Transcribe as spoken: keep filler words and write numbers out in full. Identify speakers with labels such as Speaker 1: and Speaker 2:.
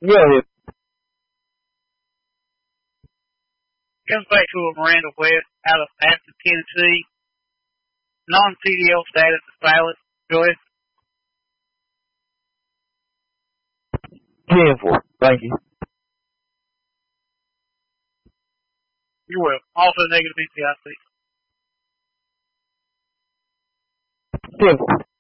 Speaker 1: Go ahead.
Speaker 2: Comes back to a Miranda West out of Athens, Tennessee. Non-C D L status is valid. Go ahead.
Speaker 1: ten four. Thank you.
Speaker 2: You're welcome. Also negative N C I C.
Speaker 1: ten four.